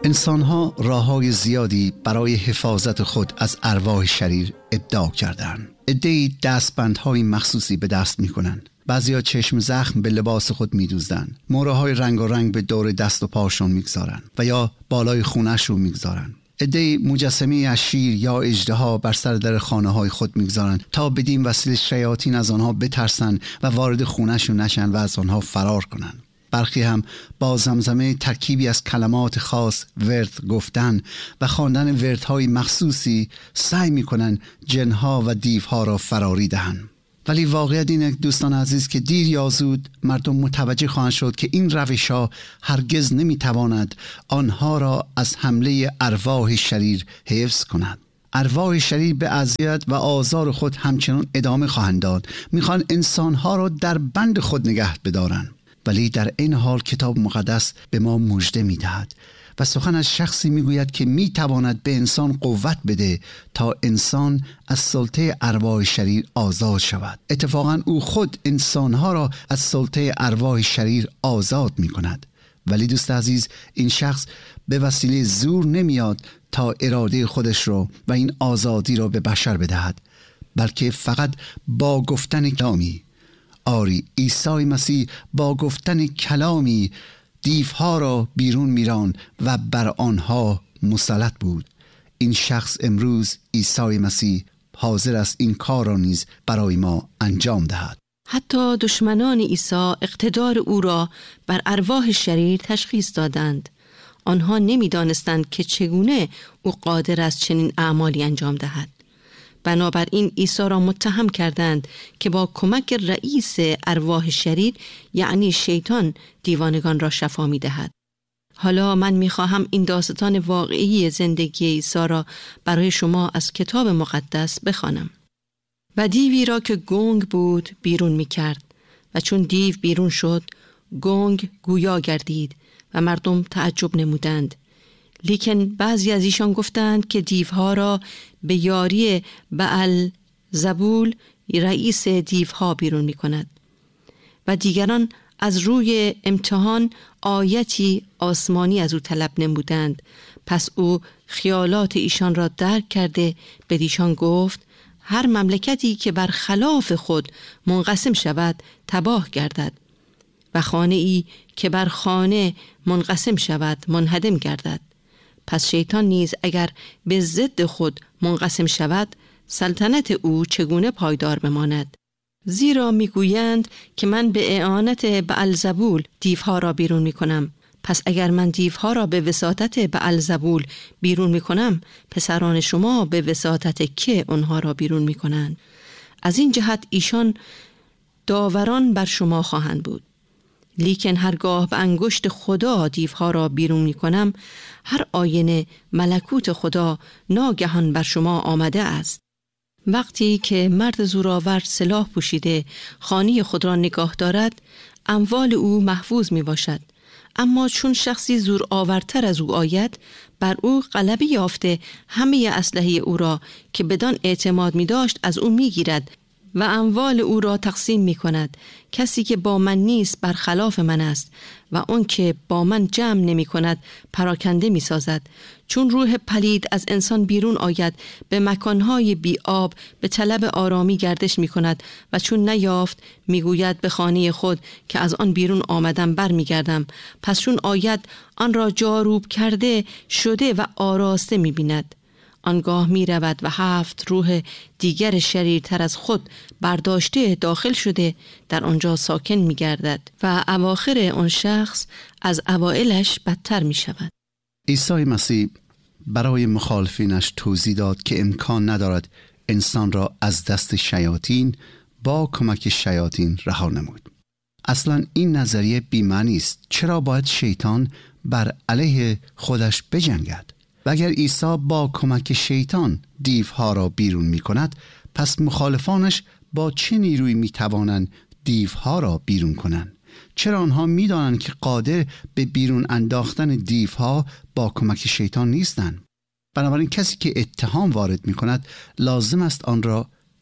انسان‌ها راه‌های زیادی برای حفاظت خود از ارواح شریر ابداع کردند. عده‌ای دستبندهای مخصوصی به دست می‌کنند. بعضیا چشم زخم به لباس خود می‌دوزند. مهره‌های رنگارنگ به دور دست و پاشون می‌گذارند و یا بالای خونش رو می‌گذارند. عده‌ای مجسمه از شیر یا اژدها بر سر در خانه‌های خود می‌گذارند تا بدین وسیله شیاطین از آنها بترسند و وارد خونه‌شون نشن و از آنها فرار کنند. برخی هم با زمزمه ترکیبی از کلمات خاص ورد گفتن و خواندن وردهای مخصوصی سعی می‌کنند جنها و دیوها را فراری دهند. ولی واقعیت اینه دوستان عزیز که دیر یا زود مردم متوجه خواهند شد که این روش‌ها هرگز نمی‌تواند آنها را از حمله ارواح شریر حفظ کند. ارواح شریر به اذیت و آزار خود همچنان ادامه خواهند داد. می‌خوان انسان‌ها را در بند خود نگه بدارند. ولی در این حال کتاب مقدس به ما مژده می‌دهد و سخن از شخصی می‌گوید که می‌تواند به انسان قوت بده تا انسان از سلطه ارواح شریر آزاد شود. اتفاقاً او خود انسان‌ها را از سلطه ارواح شریر آزاد می‌کند. ولی دوست عزیز، این شخص به وسیله زور نمیاد تا اراده خودش را و این آزادی را به بشر بدهد، بلکه فقط با گفتن کلامی. آری، عیسی مسیح با گفتن کلامی دیوها را بیرون میراند و بر آنها مسلط بود. این شخص امروز عیسی مسیح حاضر است این کار را نیز برای ما انجام دهد. حتی دشمنان عیسی اقتدار او را بر ارواح شریر تشخیص دادند. آنها نمی‌دانستند که چگونه او قادر است چنین اعمالی انجام دهد. بنابراین عیسی را متهم کردند که با کمک رئیس ارواح شریر یعنی شیطان دیوانگان را شفا می دهد. حالا من می خواهم این داستان واقعی زندگی عیسی را برای شما از کتاب مقدس بخوانم. و دیوی را که گنگ بود بیرون می کرد و چون دیو بیرون شد گنگ گویا گردید و مردم تعجب نمودند. لیکن بعضی از ایشان گفتند که دیوها را به یاری بألزبول رئیس دیوها بیرون می کند. و دیگران از روی امتحان آیتی آسمانی از او طلب نمودند. پس او خیالات ایشان را درک کرده به ایشان گفت هر مملکتی که بر خلاف خود منقسم شود تباه گردد و خانه ای که بر خانه منقسم شود منهدم گردد. پس شیطان نیز اگر به ضد خود منقسم شود سلطنت او چگونه پایدار بماند؟ زیرا میگویند که من به اعانت بألزبول دیوها را بیرون میکنم. پس اگر من دیوها را به وساطت بألزبول بیرون میکنم پسران شما به وساطت که آنها را بیرون میکنند؟ از این جهت ایشان داوران بر شما خواهند بود. لیکن هرگاه به انگشت خدا دیوها را بیرون می کنم هر آینه ملکوت خدا ناگهان بر شما آمده است. وقتی که مرد زورآور سلاح پوشیده خانه خود را نگاه دارد اموال او محفوظ می باشد. اما چون شخصی زورآورتر از او آید بر او غلبه یافته همه اسلحه او را که بدان اعتماد می داشت از او می گیرد و اموال او را تقسیم می کند. کسی که با من نیست برخلاف من است و اون که با من جمع نمی کند پراکنده می سازد. چون روح پلید از انسان بیرون آید به مکانهای بی آب به طلب آرامی گردش می کند و چون نیافت می گوید به خانه خود که از آن بیرون آمدم بر می گردم. پس چون آید آن را جاروب کرده شده و آراسته می بیند. آنگاه می رود و 7 روح دیگر شریرتر از خود برداشته داخل شده در آنجا ساکن می گردد و اواخر آن شخص از اوائلش بدتر می شود. عیسی مسیح برای مخالفینش توضیح داد که امکان ندارد انسان را از دست شیاطین با کمک شیاطین رها نمود. اصلا این نظریه بی‌معنی است. چرا باید شیطان بر علیه خودش بجنگد؟ و اگر عیسی با کمک شیطان دیوها را بیرون می کند پس مخالفانش با چه نیرویی می توانند دیوها را بیرون کنند؟ چرا آنها می دانند که قادر به بیرون انداختن دیوها با کمک شیطان نیستند؟ بنابراین کسی که اتهام وارد می کند لازم است آن را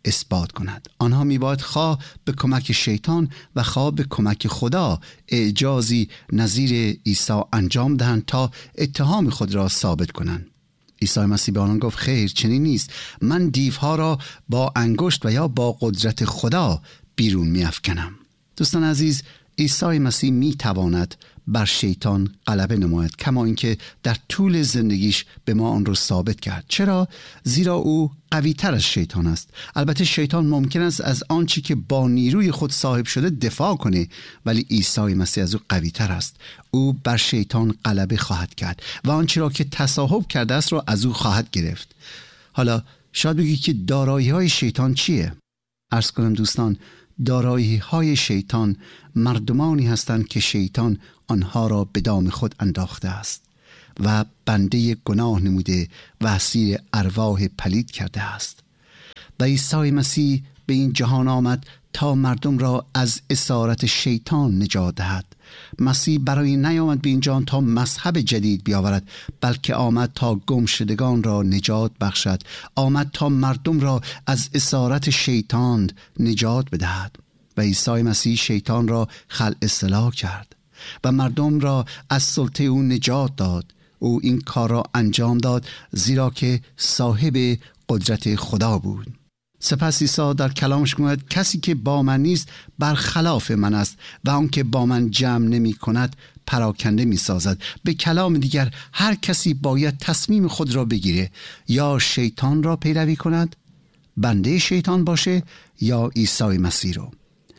اثبات کند. آنها میباید خواه به کمک شیطان و خواه به کمک خدا اعجازی نظیر عیسی انجام دهند تا اتهام خود را ثابت کنند. عیسی مسیح به آنان گفت خیر، چنین نیست. من دیوها را با انگشت و یا با قدرت خدا بیرون می‌افکنم. دوستان عزیز، عیسی مسیح می‌تواند بر شیطان غلبه نماید، کما اینکه در طول زندگیش به ما آن را ثابت کرد. چرا؟ زیرا او قوی تر از شیطان است. البته شیطان ممکن است از آنچه که با نیروی خود صاحب شده دفاع کنه، ولی عیسی مسیح از او قوی تر است. او بر شیطان غلبه خواهد کرد و آنچه را که تصاحب کرده است را از او خواهد گرفت. حالا شاید بگی که دارایی های شیطان چیه؟ عرض کنم دوستان، دارایی های شیطان مردمانی هستند که شیطان آنها را به دام خود انداخته است و بنده گناه نموده و اسیر ارواح پلید کرده است. و عیسی مسیح به این جهان آمد تا مردم را از اسارت شیطان نجات دهد. مسیح برای نیامد به این جهان تا مذهب جدید بیاورد، بلکه آمد تا گم شدگان را نجات بخشد. آمد تا مردم را از اسارت شیطان نجات بدهد. و عیسی مسیح شیطان را خلع اصلاح کرد و مردم را از سلطه او نجات داد. او این کار را انجام داد زیرا که صاحب قدرت خدا بود. سپس عیسی در کلامش گوید کسی که با من نیست برخلاف من است و آن که با من جمع نمی کند پراکنده می سازد. به کلام دیگر هر کسی باید تصمیم خود را بگیره، یا شیطان را پیروی کند، بنده شیطان باشه، یا عیسی مسیح رو.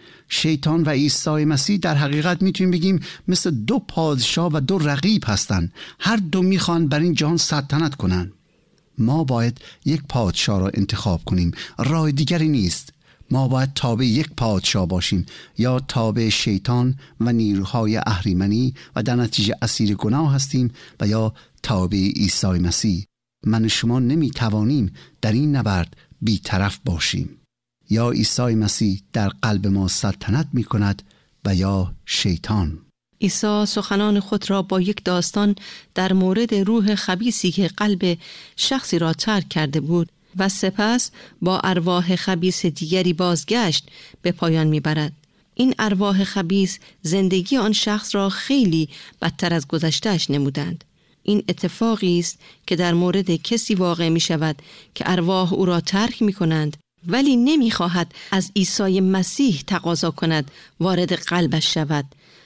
شیطان و عیسی مسیح در حقیقت میتونیم بگیم مثل دو پادشاه و دو رقیب هستن. هر دو میخوان بر این جهان سلطنت کنن. ما باید یک پادشاه را انتخاب کنیم، راه دیگری نیست. ما باید تابع یک پادشاه باشیم، یا تابع شیطان و نیروهای اهریمنی و در نتیجه اسیر گناه هستیم، و یا تابع عیسی مسیح. من و شما نمیتوانیم در این نبرد بی‌طرف باشیم. یا عیسی مسیح در قلب ما سلطنت می کند و یا شیطان. عیسی سخنان خود را با یک داستان در مورد روح خبیثی که قلب شخصی را ترک کرده بود و سپس با ارواح خبیث دیگری بازگشت به پایان می برد. این ارواح خبیث زندگی آن شخص را خیلی بدتر از گذشته‌اش نمودند. این اتفاقی است که در مورد کسی واقع می شود که ارواح او را ترک می کنند، ولی نمی‌خواهد از عیسی مسیح تقاضا کند وارد قلبش شود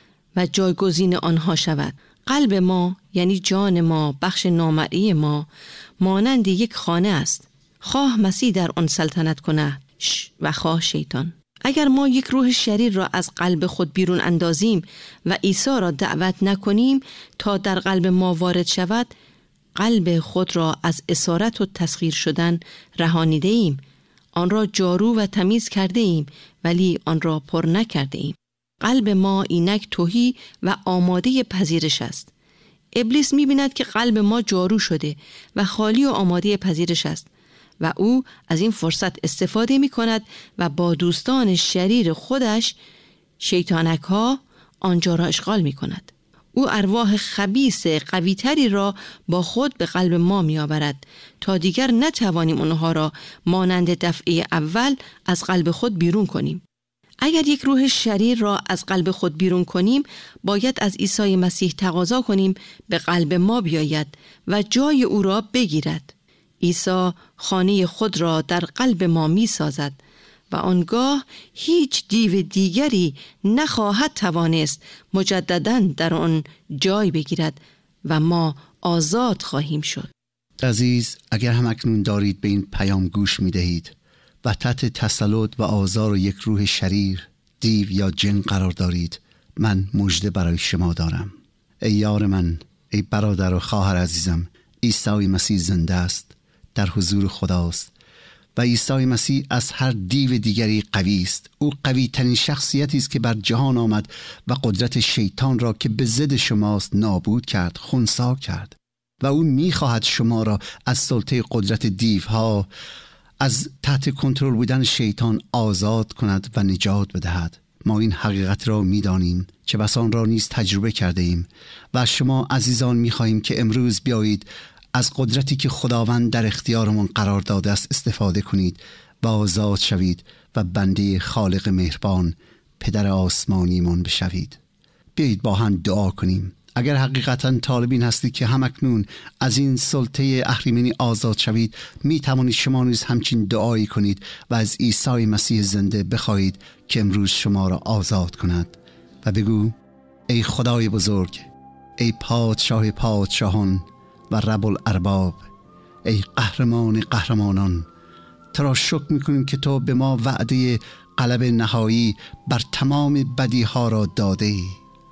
و جایگزین آنها شود. قلب ما یعنی جان ما، بخش نامرئی ما، مانند یک خانه است. خواه مسیح در آن سلطنت کند و خواه شیطان. اگر ما یک روح شریر را از قلب خود بیرون اندازیم و عیسی را دعوت نکنیم تا در قلب ما وارد شود، قلب خود را از اسارت و تسخیر شدن رهانیده ایم. آن را جارو و تمیز کرده ایم، ولی آن را پر نکرده ایم. قلب ما اینک تهی و آماده پذیرش است. ابلیس می‌بیند که قلب ما جارو شده و خالی و آماده پذیرش است و او از این فرصت استفاده می‌کند و با دوستان شریر خودش، شیطانک ها، آنجا را اشغال می‌کند. او ارواح خبیث قوی‌تری را با خود به قلب ما می‌آورد تا دیگر نتوانیم آنها را مانند دفعه اول از قلب خود بیرون کنیم. اگر یک روح شریر را از قلب خود بیرون کنیم، باید از عیسی مسیح تقاضا کنیم به قلب ما بیاید و جای او را بگیرد. عیسی خانه خود را در قلب ما می‌سازد و آنگاه هیچ دیو دیگری نخواهد توانست مجدداً در آن جای بگیرد و ما آزاد خواهیم شد. عزیز، اگر هم اکنون دارید به این پیام گوش می دهید و تحت تسلط و آزار یک روح شریر، دیو یا جن قرار دارید، من مژده برای شما دارم. ای یار من، ای برادر و خواهر عزیزم، عیسی مسیح زنده است، در حضور خداست و عیسی مسیح از هر دیو دیگری قوی است. او قوی ترین شخصیتی است که بر جهان آمد و قدرت شیطان را که به ضد شماست نابود کرد، خنثی کرد و او می‌خواهد شما را از سلطه قدرت دیوها، از تحت کنترل بودن شیطان آزاد کند و نجات بدهد. ما این حقیقت را می‌دانیم، چه بسا آن را نیز تجربه کرده ایم و از شما عزیزان می‌خواهیم که امروز بیایید از قدرتی که خداوند در اختیارمان قرار داده است استفاده کنید و آزاد شوید و بنده خالق مهربان پدر آسمانیمان بشوید. بیایید با هم دعا کنیم. اگر حقیقتا طالبین هستید که همکنون از این سلطه اهریمنی آزاد شوید، می توانید شما نیز همچین دعایی کنید و از عیسی مسیح زنده بخواهید که امروز شما را آزاد کند و بگو: ای خدای بزرگ، ای پادشاه پادشاهان و رب الارباب، ای قهرمان قهرمانان، تو را شکر میکنیم که تو به ما وعده غلبه نهایی بر تمام بدیها را داده ای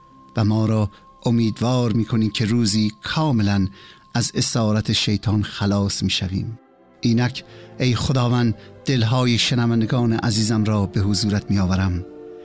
و ما را امیدوار میکنی که روزی کاملا از اسارت شیطان خلاص میشویم. اینک ای خداوند، دلهای شنوندگان عزیزم را به حضورت میآورم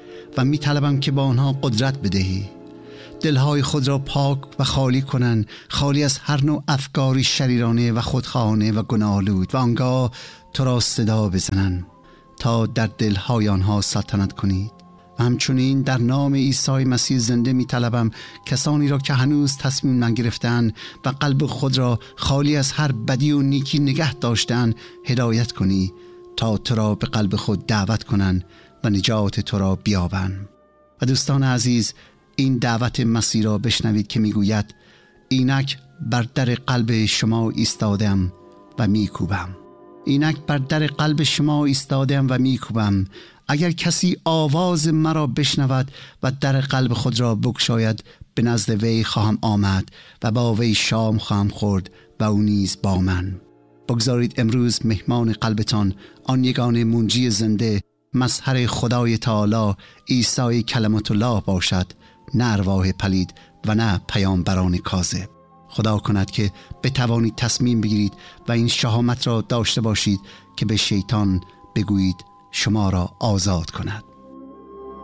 و میطلبم که با آنها قدرت بدهی، دلهای خود را پاک و خالی کنند، خالی از هر نوع افکاری شریرانه و خودخواهانه و گناه‌آلود، و آنگاه تو را صدا بزنند تا در دلهای آنها سلطنت کنید. و همچنین در نام عیسی مسیح زنده می طلبم کسانی را که هنوز تصمیم نگرفتند و قلب خود را خالی از هر بدی و نیکی نگه داشتند هدایت کنی تا تو را به قلب خود دعوت کنند و نجات تو را بیابند. و دوستان عزیز، این دعوت مسیح را بشنوید که می گوید: اینک بر در قلب شما ایستادم و می کوبم. اینک بر در قلب شما ایستادم و می کوبم. اگر کسی آواز مرا بشنود و در قلب خود را بگشاید، به نزد وی خواهم آمد و با وی شام خواهم خورد و او نیز با من. بگذارید امروز مهمان قلبتان آن یگانه منجی زنده، مظهر خدای تعالی، عیسی کلمت الله باشد، نه ارواح پلید و نه پیامبران کاذب. خدا کند که بتوانید تصمیم بگیرید و این شهامت را داشته باشید که به شیطان بگویید شما را آزاد کند.